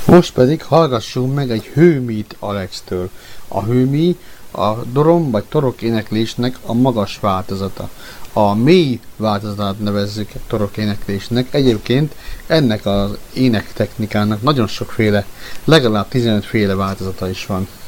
Most pedig hallgassunk meg egy hőmít Alex-től. A hőmi a dorom vagy torok éneklésnek a magas változata. A mély változatát nevezzük torok éneklésnek. Egyébként ennek az énektechnikának nagyon sokféle, legalább 15 féle változata is van.